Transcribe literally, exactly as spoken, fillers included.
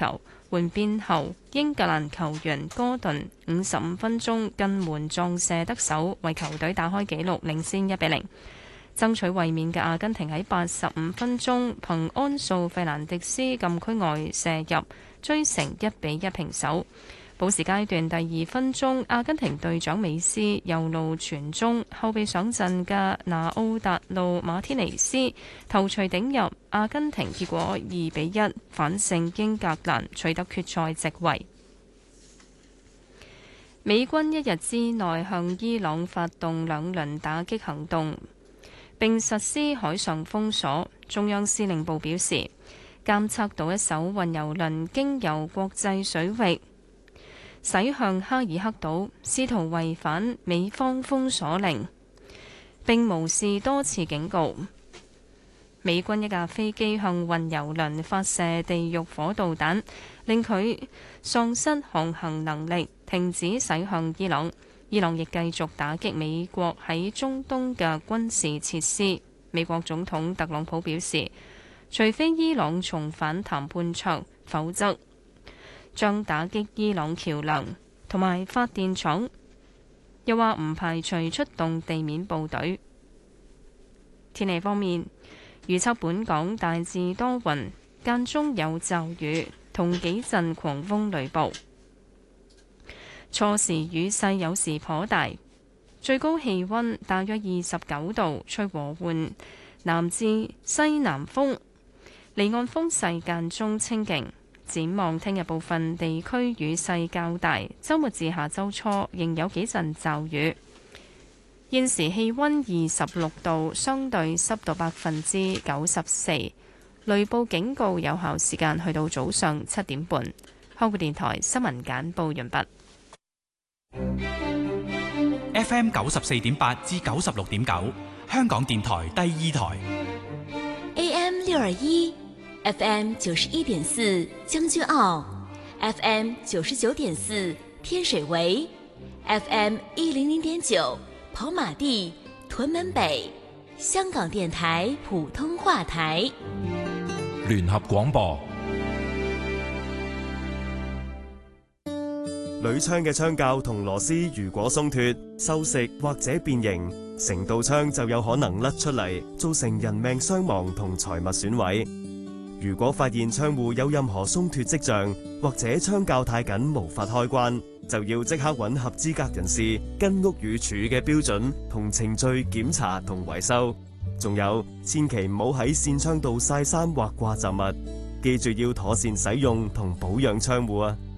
球。換邊後，英格蘭球員哥頓五十五分鐘近門撞射得手，為球隊打開紀錄，領先一比零。爭取衛冕嘅阿根廷喺八十五分鐘憑安素費蘭迪斯禁區外射入，追成一比一平手。補時階段第二分鐘，阿根廷隊長美斯右路傳中，後備上陣嘅拿奧達路馬天尼斯頭槌頂入，阿根廷結果二比一反勝英格蘭，取得決賽席位。美軍一日之內向伊朗發動兩輪打擊行動，並實施海上封鎖。中央司令部表示，監測到一艘運油輪經由國際水域駛向哈爾克島，試圖違反美方封鎖令，並無視多次警告。美軍一架飛機向運油輪發射地獄火導彈，令佢喪失航行能力，停止駛向伊朗。伊朗亦繼續打擊美國喺中東嘅軍事設施。美國總統特朗普表示，除非伊朗重返談判桌，否則將打擊伊朗橋梁同埋發電廠，又話唔排除出動地面部隊。天氣方面，預測本港大致多雲，間中有驟雨同幾陣狂風雷暴，初時雨勢有時頗大，最高氣溫大約二十九度，吹和緩南至西南風，離岸風勢間中清勁。展望聽日部分地區雨勢較大，週末至下週初仍有幾陣驟雨。現時氣溫二十六度，相對濕度百分之九十四，雷暴警告有效時間去到早上七點半。香港電台新聞簡報完畢。 F M 九十四點八至九十六點九，香港電台第二台。 A M 六二一。F M 九十一點四將軍澳 ，F M 九十九點四天水圍 ，F M 一零零點九跑馬地屯門北，香港電台普通話台。 聯合廣播。 鋁槍嘅槍架同螺絲如果鬆脫、銹蝕或者變形，成道槍就有可能甩出嚟，造成人命傷亡同財物損毀。如果發現窗戶有任何鬆脫跡象，或者槍架太緊無法開關，就要即刻揾合資格人士跟屋宇署嘅標準同程序檢查同維修。仲有，千祈唔好喺扇窗度曬衫或掛雜物，記住要妥善使用同保養窗戶啊！